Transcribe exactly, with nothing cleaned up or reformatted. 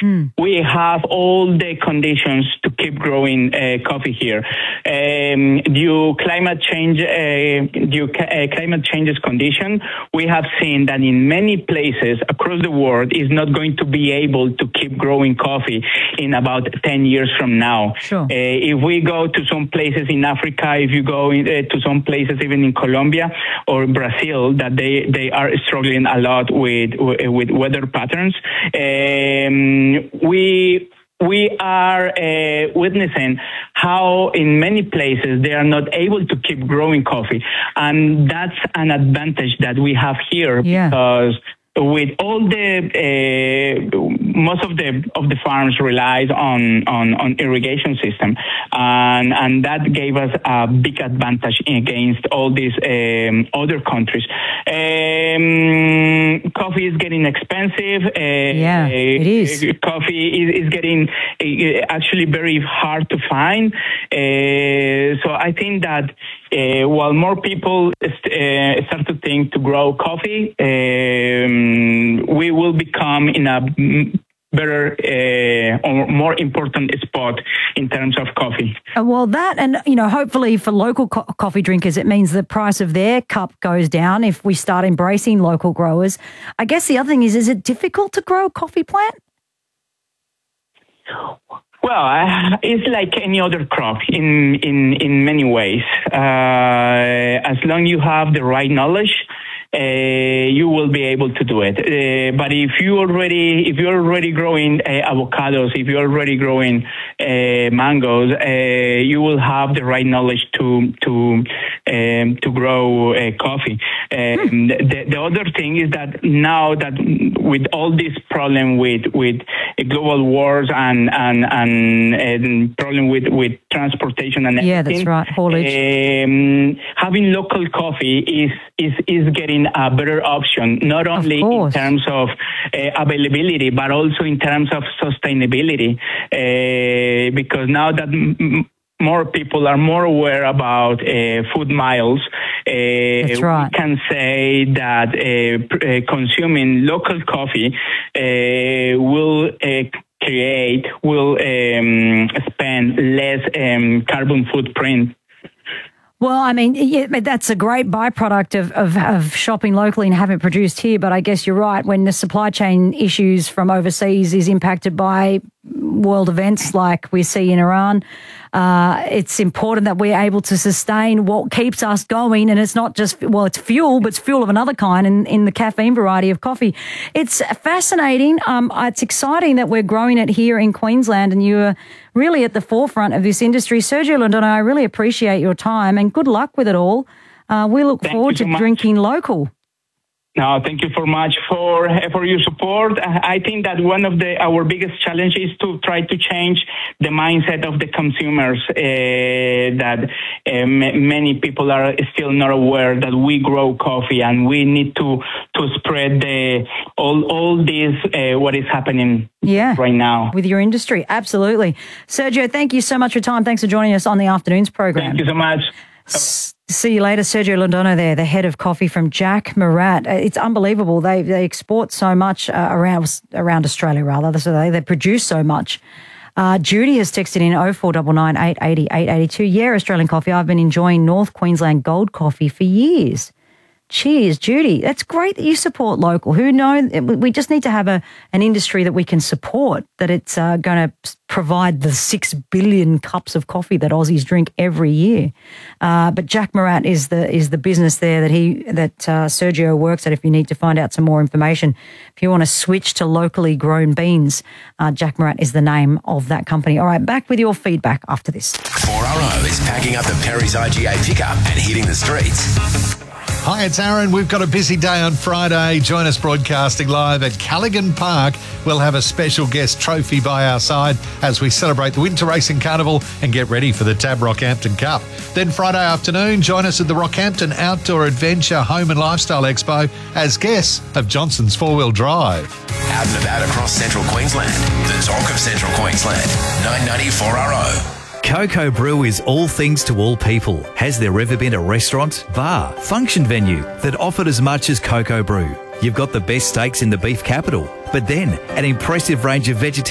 Mm. We have all the conditions to keep growing uh, coffee here. Um, due climate change, uh, due ca- uh, climate change's condition, we have seen that in many places across the world is not going to be able to keep growing coffee in about ten years from now. Sure. Uh, if we go to some places in Africa, if you go in, uh, to some places even in Colombia or Brazil, that they, they are struggling a lot with with weather patterns. Um, we we are uh, witnessing how in many places they are not able to keep growing coffee, and that's an advantage that we have here Yeah. because with all the uh, most of the of the farms relies on, on, on irrigation system, and and that gave us a big advantage against all these um, other countries. Um, coffee is getting expensive. Uh, Yeah, it is. Coffee is, is getting uh, actually very hard to find. Uh, so I think that uh, while more people uh, start to think to grow coffee, um, we will become in a better uh, or more important spot in terms of coffee. Uh, well, that and, you know, hopefully for local co- coffee drinkers, it means the price of their cup goes down if we start embracing local growers. I guess the other thing is, is it difficult to grow a coffee plant? Well, uh, it's like any other crop in, in, in many ways. Uh, as long as you have the right knowledge, Uh, you will be able to do it. Uh, but if you already, if you're already growing uh, avocados, if you're already growing uh, mangoes, uh, you will have the right knowledge to to um, to grow uh, coffee. Um, the, the other thing is that now that with all this problem with with global wars and and and, and problem with with transportation and Yeah, everything, that's right. Haulage. Um, having local coffee is is is getting a better option, not only in terms of uh, availability, but also in terms of sustainability. Uh, because now that m- more people are more aware about uh, food miles, uh, That's right. we can say that uh, pr- uh, consuming local coffee uh, will uh, create, will um, spend less um, carbon footprint. Well, I mean, yeah, that's a great byproduct of, of, of shopping locally and having it produced here. But I guess you're right. When the supply chain issues from overseas is impacted by world events like we see in Iran, uh, it's important that we're able to sustain what keeps us going. And it's not just, well, it's fuel, but it's fuel of another kind in, in the caffeine variety of coffee. It's fascinating. Um, it's exciting that we're growing it here in Queensland, and you're really at the forefront of this industry. Sergio Londono, I really appreciate your time and good luck with it all. Uh, we look Thank forward you so to much. drinking local. No, thank you so much for for your support. I think that one of the our biggest challenges is to try to change the mindset of the consumers. Uh, that um, many people are still not aware that we grow coffee, and we need to to spread the all all this uh, what is happening Yeah, right now with your industry. Absolutely, Sergio. Thank you so much for your time. Thanks for joining us on the afternoons program. Thank you so much. S- See you later. Sergio Londono there, the head of coffee from Jack Murat. It's unbelievable. They they export so much uh, around around Australia, rather. So they, they produce so much. Uh, Judy has texted in oh four nine nine, eight eight oh, eight eight two. Yeah, Australian coffee. I've been enjoying North Queensland Gold coffee for years. Cheers, Judy. That's great that you support local. Who knows? We just need to have a an industry that we can support, that it's uh, going to provide the six billion cups of coffee that Aussies drink every year. Uh, but Jack Murat is the is the business there that he that uh, Sergio works at. If you need to find out some more information, if you want to switch to locally grown beans, uh, Jack Murat is the name of that company. All right, back with your feedback after this. four R O is packing up the Perry's I G A pickup and hitting the streets. Hi, it's Aaron. We've got a busy day on Friday. Join us broadcasting live at Callaghan Park. We'll have a special guest trophy by our side as we celebrate the Winter Racing Carnival and get ready for the Tab Rockhampton Cup. Then Friday afternoon, join us at the Rockhampton Outdoor Adventure Home and Lifestyle Expo as guests of Johnson's Four Wheel Drive. Out and about across Central Queensland. The talk of Central Queensland. nine ninety four R O. Coco Brew is all things to all people. Has there ever been a restaurant, bar, function venue that offered as much as Coco Brew? You've got the best steaks in the beef capital, but then an impressive range of vegetarian